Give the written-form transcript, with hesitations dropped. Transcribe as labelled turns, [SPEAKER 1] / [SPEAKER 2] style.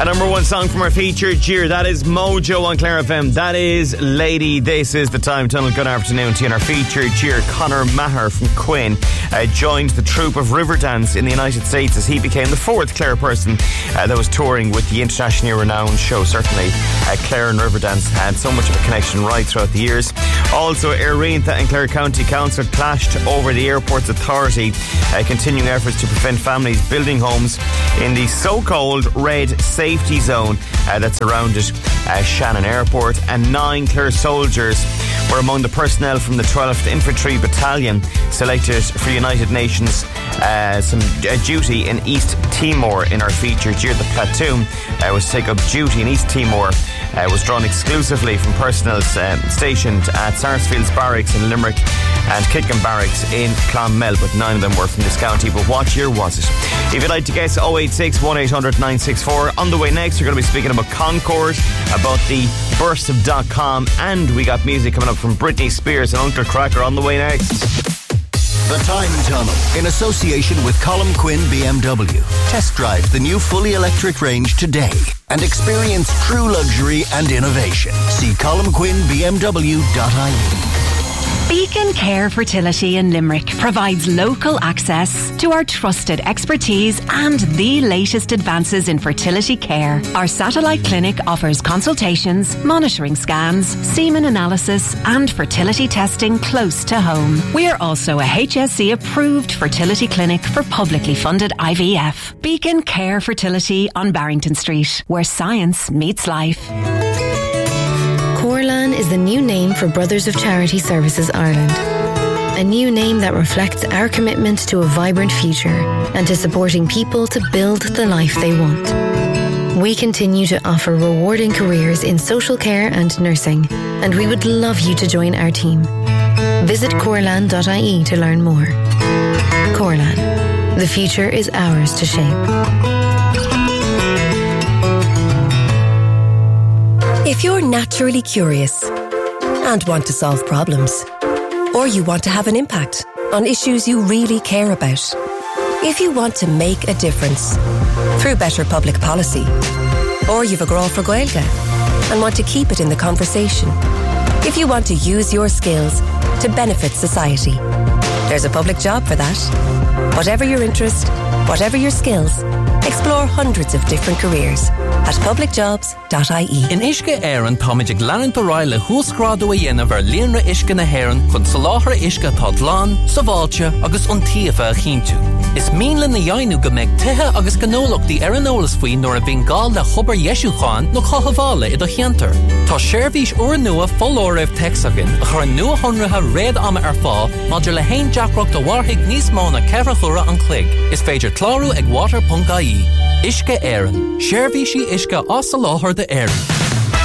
[SPEAKER 1] A number one song from our featured year. That is Mojo on Clare FM. That is Lady. This is the time tunnel. Good afternoon to you. In our featured year, Conor Maher from Quinn joined the troupe of Riverdance in the United States as he became the fourth Clare person that was touring with the internationally renowned show. Certainly, Clare and Riverdance had so much of a connection right throughout the years. Also, Airreenth and Clare County Council clashed over the airport's authority, continuing efforts to prevent families building homes in the so-called red safety zone that surrounded Shannon Airport. And 9 Clare soldiers were among the personnel from the 12th Infantry Battalion selected for United Nations some duty in East Timor in our featured year. The platoon was to take up duty in East Timor. Was drawn exclusively from personnel stationed at Sarsfields Barracks in Limerick and Kitcombe Barracks in Clonmel, but 9 of them were from this county. But what year was it? If you'd like to guess, 086 1800 964. On the way next, we're going to be speaking about Concord, about the burst of .com, and we got music coming up from Britney Spears and Uncle Cracker on the way next.
[SPEAKER 2] The Time Tunnel, in association with Colm Quinn BMW. Test drive the new fully electric range today and experience true luxury and innovation. See colmquinnbmw.ie.
[SPEAKER 3] Beacon Care Fertility in Limerick provides local access to our trusted expertise and the latest advances in fertility care. Our satellite clinic offers consultations, monitoring scans, semen analysis and fertility testing close to home. We are also a HSE approved fertility clinic for publicly funded IVF. Beacon Care Fertility on Barrington Street, where science meets life.
[SPEAKER 4] Corlan is the new name for Brothers of Charity Services Ireland. A new name that reflects our commitment to a vibrant future and to supporting people to build the life they want. We continue to offer rewarding careers in social care and nursing, and we would love you to join our team. Visit corlan.ie to learn more. Corlan. The future is ours to shape.
[SPEAKER 5] If you're naturally curious and want to solve problems, or you want to have an impact on issues you really care about, if you want to make a difference through better public policy, or you've a grá for Gaeilge and want to keep it in the conversation, if you want to use your skills to benefit society, there's a public job for that. Whatever your interest, whatever your skills, explore hundreds of different careers at publicjobs.ie.
[SPEAKER 6] In Ishka Éireann táiméid glann do ráile húsgrádú a dhéanamh ar líonra Ishka na hÉireann chun soláthar Ishka tá dlán, saváilte agus iontaofa a chinntiú. Is míle na dhéanú go mbeidh tithe agus gnólachtaí ar an eolas faoi nuair a bhíonn gál le chubar Yesúcháin nó chahabhála i do cheantar. Tá séirbhís uair nua follóibh texagan a chur nua honratha réad ama ar fá maidir le hain deacracht a bharthaigh níos mó na ceithreachúra an clig. Is féidir clárú ag water.ie. Ishka Éireann. Séirbhísí Ishka as a láthar de Éireann.